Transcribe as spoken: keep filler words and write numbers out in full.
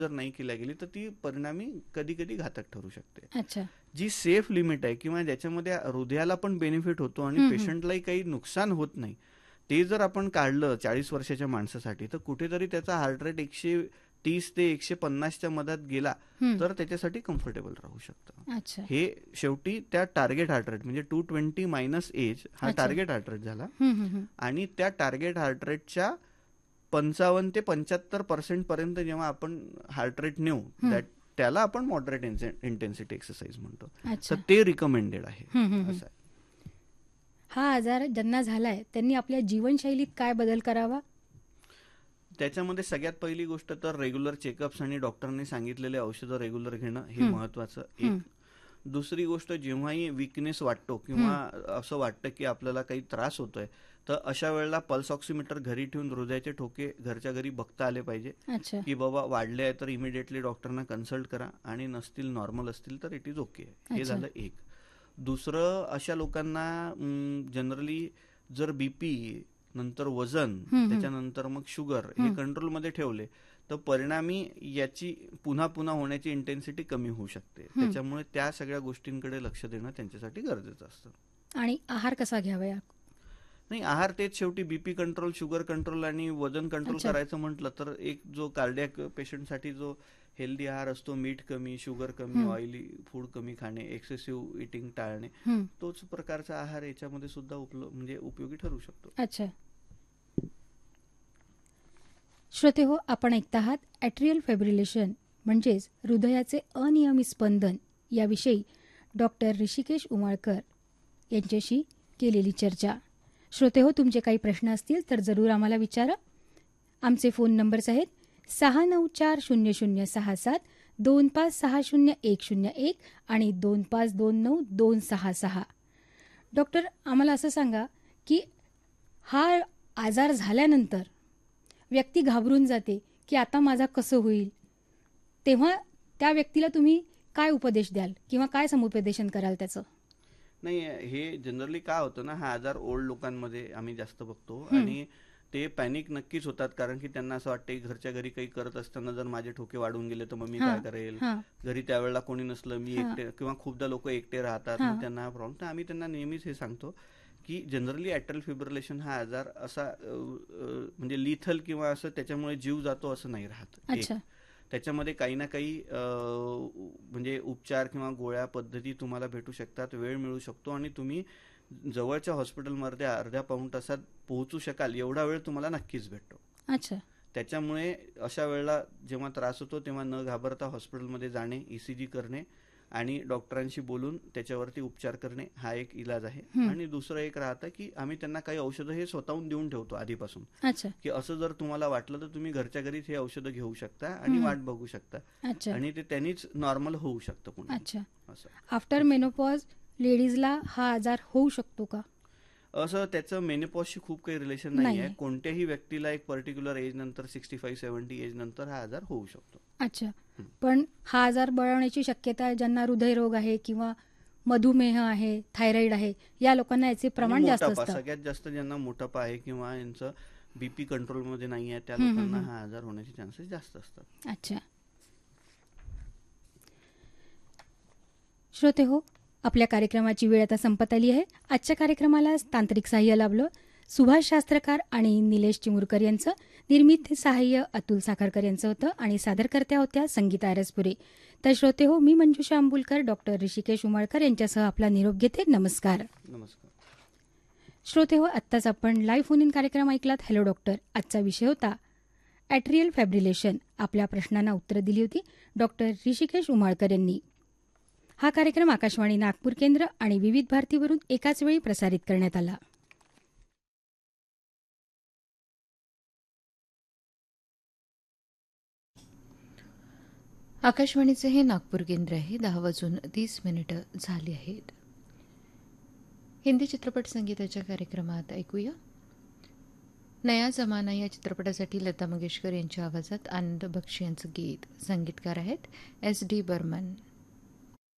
जर नाही केल्या गेली तर ती परिणामी कधी कधी घातक ठरू शकते. अच्छा. जी सेफ लिमिट आहे किंवा ज्याच्यामध्ये हृदयाला पण बेनिफिट होतो आणि हम्म, हम्म. पेशंटलाही काही नुकसान होत नाही, ते जर आपण काढलं चाळीस वर्षाच्या माणसासाठी तर कुठेतरी त्याचा हार्ट रेट एकशे तीस ते एकशे पन्नासच्या मधात गेला हम्म. तर त्याच्यासाठी कम्फर्टेबल राहू शकतं. अच्छा. हे शेवटी त्या टार्गेट हार्ट रेट म्हणजे टू ट्वेंटी मायनस एज हा अच्छा. टार्गेट हार्ट रेट झाला हम्म, हम्म, हम्म. आणि त्या टार्गेट हार्ट रेटच्या पंचावन्न ते पंच्याहत्तर पर्सेंट पर्यंत जेव्हा आपण हार्ट रेट नेऊ हम्म. दॅट त्याला आपण मॉडरेट इंटेन्सिटी एक्सरसाइज म्हणतो. अच्छा. तर ते रिकमेंडेड आहे. हम्म, हम्म, हम्म. असं आहे. हा आजार ज्यांना झालाय त्यांनी आपल्या जीवनशैलीत काय बदल करावा? त्याच्यामध्ये सगळ्यात पहिली गोष्ट तर रेग्युलर चेकअप्स आणि डॉक्टरांनी सांगितलेले औषधं रेग्युलर घेणं हे हम्म. महत्वाचं हम्म. एक. दुसरी गोष्ट, जेव्हाही विकनेस वाटतो किंवा असं वाटतं की आपल्याला काही त्रास होतोय तर अशा वेळेला पल्स ऑक्सिमीटर घरी ठेवून हृदयाचे ठोके घरच्या घरी बघता आले पाहिजे. अच्छा. की बाबा वाढले आहे तर इमिडिएटली डॉक्टरना कन्सल्ट करा आणि नसतील नॉर्मल असतील तर इट इज ओके. हे अच्छा. झालं एक. दुसरं, अशा लोकांना जनरली जर बीपी नंतर वजन हम्म, हम्म. त्याच्यानंतर मग शुगर हे हम्म. कंट्रोलमध्ये ठेवले तर परिणामी याची पुन्हा पुन्हा होण्याची इंटेन्सिटी कमी होऊ शकते. हम्म. त्याच्यामुळे त्या सगळ्या गोष्टींकडे लक्ष देणं त्यांच्यासाठी गरजेचं असतं. आणि आहार कसा घ्यावा या? नाही, आहार तेच शेवटी बीपी कंट्रोल, शुगर कंट्रोल आणि वजन कंट्रोल अच्छा. करायचं म्हटलं तर एक जो कार्डियक पेशंटसाठी जो हेल्दी आहार असतो, मीठ कमी, शुगर कमी, हम्म. ऑइली फूड कमी खाणे, एक्सेसिव्ह इटिंग टाळणे, हम्म. तोच प्रकारचा आहार याच्यामध्ये सुद्धा उपलो म्हणजे उपयोगी ठरू शकतो. अच्छा. श्रोते हो, आपण ऐकत आहात ॲट्रियल फायब्रिलेशन म्हणजेच हृदयाचे अनियमित स्पंदन याविषयी डॉक्टर ऋषिकेश उमाळकर यांच्याशी केलेली चर्चा. श्रोते हो, तुमचे काही प्रश्न असतील तर जरूर आम्हाला विचारा. आमचे फोन नंबर्स आहेत सहा नऊ चार शून्य शून्य सहा सात, दोन पाच सहा शून्य एक शून्य एक आणि दोन पाच दोन नऊ दोन सहा सहा. डॉक्टर, आम्हाला असं सांगा की हा आजार झाल्यानंतर व्यक्ती घाबरून जाते की आता माझा कसं होईल, तेव्हा त्या व्यक्तीला तुम्ही काय उपदेश द्याल किंवा काय समुपदेशन कराल त्याचं? नाही, हे जनरली काय होतं ना, हा आजार ओल्ड लोकांमध्ये आम्ही जास्त बघतो हम्म. आणि ते पॅनिक नक्कीच होतात कारण की त्यांना असं वाटतं की घरच्या घरी काही करत असताना जर माझे ठोके वाढून गेले तर मग मी हां, काय करेल, हां, घरी त्यावेळेला कोणी नसलं, मी हां, एकटे, किंवा खूपदा लोक एकटे राहतात, हां. मग त्यांना हा प्रॉब्लेम. तर आम्ही त्यांना नेहमीच हे सांगतो की जनरली ॲट्रियल फिब्रिलेशन हा आजार असा अ, अ, म्हणजे लिथल किंवा असं त्याच्यामुळे जीव जातो असं नाही राहत. एक, अच्छा. त्याच्यामध्ये काही ना काही अ, म्हणजे उपचार किंवा गोळ्या पद्धती तुम्हाला भेटू शकतात, वेळ मिळू शकतो आणि तुम्ही जवळच्या हॉस्पिटलमध्ये अर्ध्या पाऊण तासात पोहोचू शकाल एवढा वेळ तुम्हाला नक्कीच भेटतो. अच्छा. त्याच्यामुळे अशा वेळेला जेव्हा त्रास होतो तेव्हा न घाबरता हॉस्पिटलमध्ये जाणे, ईसीजी करणे आणि डॉक्टरांशी बोलून त्याच्यावरती उपचार करणे हा एक इलाज आहे. हं. आणि दुसरं एक राहतं की आम्ही त्यांना काही औषधं हे स्वतःहून देऊन ठेवतो आधीपासून, अच्छा. की असं जर तुम्हाला वाटलं तर तुम्ही घरच्या घरीच हे औषधं घेऊ शकता आणि हं. वाट बघू शकता अच्छा. आणि ते त्यांनीच नॉर्मल होऊ शकतं पुन्हा. अच्छा. असं आफ्टर मेनोपॉज लेडीजला हा आजार होऊ शकतो का? असं त्याचं मेनोपॉजशी खूप काही रिलेशन नाही आहे. नाहीये. कोणत्याही व्यक्तीला एक पर्टिक्युलर एज नंतर सिक्स्टी फाईव्ह सेव्हन्टी एज नंतर हा आजार होऊ शकतो. अच्छा. पण हा आजार बळवण्याची शक्यता आहे ज्यांना हृदयरोग आहे किंवा मधुमेह आहे, थायरॉइड आहे, या लोकांना याचे आणि प्रमाण जास्त मोटापा, असतं. सगळ्यात जास्त ज्यांना मोटापा आहे किंवा यांचं बीपी कंट्रोलमध्ये नाही आहे त्या हं, हं, लोकांना हं. हा आजार होण्याचे चान्सेस जास्त असतात. अच्छा. श्रोते हो, आपल्या कार्यक्रमाची वेळ आता संपत आली आहे. आजच्या कार्यक्रमाला तांत्रिक सहाय्य लाभलं सुभाष शास्त्रकार आणि निलेश चिमुरकर यांचं. निर्मित सहाय्य अतुल साखरकर यांचं होतं आणि सादरकर्त्या होत्या संगीता अरसपुरे. तर श्रोते हो, मी मंजुषा अंबुलकर डॉक्टर ऋषिकेश उमाळकर यांच्यासह आपला निरोप घेते. नमस्कार. नमस्कार. श्रोते हो, आत्ताच आपण लाईव्ह फोन इन कार्यक्रम ऐकलात. Hello doctor. आजचा विषय होता ॲट्रियल फायब्रिलेशन. आपल्या प्रश्नांना उत्तरं दिली होती डॉक्टर ऋषिकेश उमाळकर यांनी. हा कार्यक्रम आकाशवाणी नागपूर केंद्र आणि विविध भारतीवरून एकाच वेळी प्रसारित करण्यात आला. आकाशवाणीचे हे नागपूर केंद्र आहे. दहा वाजून तीस मिनिटं झाली आहेत. हिंदी चित्रपट संगीताच्या कार्यक्रमात ऐकूया नया जमाना या चित्रपटासाठी लता मंगेशकर यांच्या आवाजात आनंद बक्षी यांचं गीत. संगीतकार आहेत एस डी बर्मन.